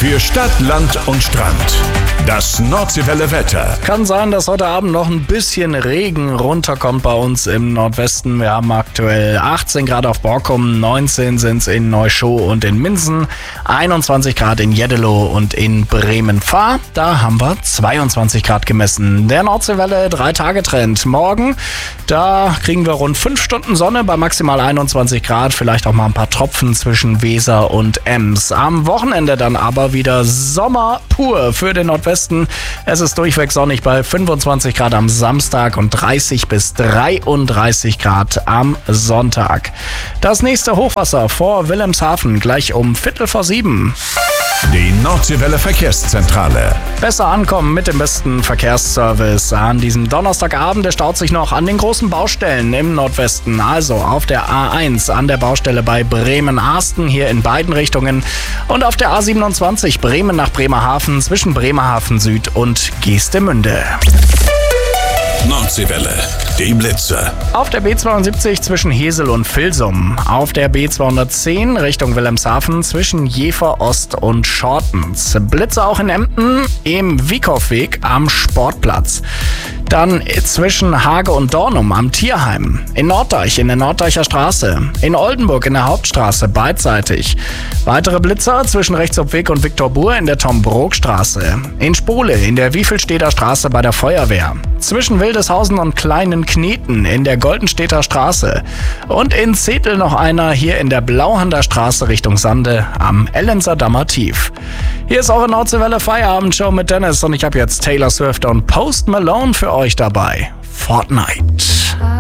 Für Stadt, Land und Strand. Das Nordseewelle Wetter. Kann sein, dass heute Abend noch ein bisschen Regen runterkommt bei uns im Nordwesten. Wir haben aktuell 18 Grad auf Borkum, 19 sind es in Neuschow und in Minsen, 21 Grad in Jeddeloh und in Bremen-Fahr. Da haben wir 22 Grad gemessen. Der Nordseewelle 3-Tage-Trend. Morgen, da kriegen wir rund 5 Stunden Sonne bei maximal 21 Grad. Vielleicht auch mal ein paar Tropfen zwischen Weser und Ems. Am Wochenende dann aber wieder Sommer pur für den Nordwesten. Es ist durchweg sonnig bei 25 Grad am Samstag und 30 bis 33 Grad am Sonntag. Das nächste Hochwasser vor Wilhelmshaven gleich um 6:45. Die Nordseewelle Verkehrszentrale. Besser ankommen mit dem besten Verkehrsservice an diesem Donnerstagabend. Der staut sich noch an den großen Baustellen im Nordwesten. Also auf der A1 an der Baustelle bei Bremen-Arsten hier in beiden Richtungen und auf der A27 Bremen nach Bremerhaven zwischen Bremerhaven Süd und Geestemünde. Nordseewelle, die Blitzer. Auf der B72 zwischen Hesel und Vilsum. Auf der B210 Richtung Wilhelmshaven zwischen Jever Ost und Schortens. Blitze auch in Emden im Wiekow-Weg am Sportplatz. Dann zwischen Hage und Dornum am Tierheim. In Norddeich in der Norddeicher Straße. In Oldenburg in der Hauptstraße beidseitig. Weitere Blitzer zwischen Rechtshofweg und Viktor-Buhr in der Tom-Brok-Straße. In Spole in der Wiefelstedter Straße bei der Feuerwehr. Zwischen Wildeshausen und Kleinen Kneten in der Goldenstädter Straße. Und in Zetel noch einer hier in der Blauhander Straße Richtung Sande am Ellenserdammer Tief. Hier ist eure Nordseewelle Feierabendshow mit Dennis und ich habe jetzt Taylor Swift und Post Malone für euch dabei. Fortnite.